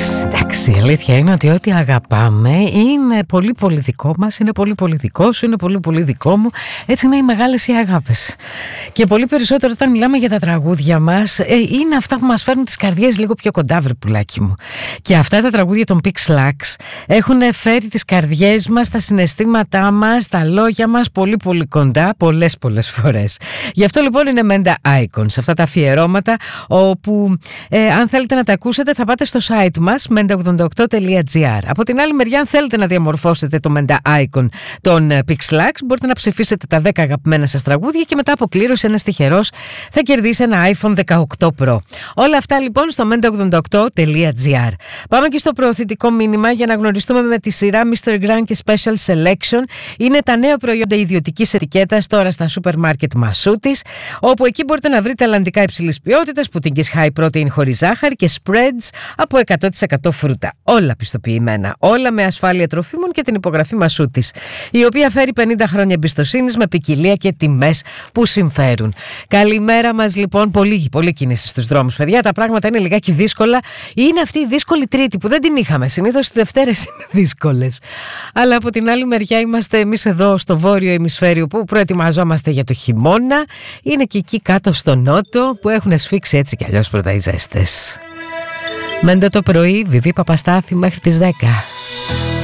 Εντάξει, η αλήθεια είναι ότι ό,τι αγαπάμε είναι πολύ πολύ δικό μας, είναι πολύ πολύ δικό σου, είναι πολύ πολύ δικό μου. Έτσι είναι οι μεγάλες οι αγάπες. Και πολύ περισσότερο όταν μιλάμε για τα τραγούδια μας, είναι αυτά που μας φέρνουν τις καρδιές λίγο πιο κοντά, βρε πουλάκι μου. Και αυτά τα τραγούδια των Pixlax έχουν φέρει τις καρδιές μας, τα συναισθήματά μας, τα λόγια μας πολύ πολύ κοντά, πολλές φορές. Γι' αυτό λοιπόν είναι Menda Icons, αυτά τα αφιερώματα, όπου αν θέλετε να τα ακούσετε θα πάτε στο site μας menda88.gr. Από την άλλη μεριά, αν θέλετε να διαμορφώσετε το Menda Icon των Pixlax, μπορείτε να ψηφίσετε τα 10 αγαπημένα σας τραγούδια και μετά από κλήρωση ένας τυχερός θα κερδίσει ένα iPhone 18 Pro. Όλα αυτά λοιπόν στο menda88.gr. Πάμε και στο προωθητικό μήνυμα για να γνωριστούμε με τη σειρά Mr. Grand και Special Selection. Είναι τα νέα προϊόντα ιδιωτικής ετικέτας τώρα στα σούπερ μάρκετ Μασούτης, όπου εκεί μπορείτε να βρείτε αλλαντικά υψηλής ποιότητας, πουτίνγκες high protein χωρίς ζάχαρη και spreads από 100% φρούτα. Όλα πιστοποιημένα, όλα με ασφάλεια τροφίμων και την υπογραφή Μασούτης, η οποία φέρει 50 χρόνια εμπιστοσύνης με ποικιλία και τιμές που συμφέρουν. Καλημέρα μας λοιπόν, πολύ κίνηση στους δρόμους, παιδιά. Τα πράγματα είναι λιγάκι δύσκολα. Είναι αυτή η δύσκολη Τρίτη που δεν την είχαμε. Συνήθως οι Δευτέρες είναι δύσκολες. Αλλά από την άλλη μεριά είμαστε εμείς εδώ στο βόρειο ημισφαίριο που προετοιμαζόμαστε για το χειμώνα. Είναι και εκεί κάτω στο νότο που έχουν σφίξει έτσι κι αλλιώς πρώτα οι ζέστες. Μέντε το πρωί, Βιβί Παπαστάθη μέχρι τις 10.